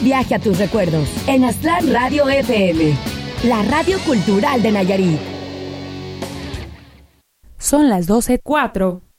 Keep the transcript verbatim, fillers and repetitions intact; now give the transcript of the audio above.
viaje a tus recuerdos en Aztlán Radio F M, la radio cultural de Nayarit. Son las doce cuatro.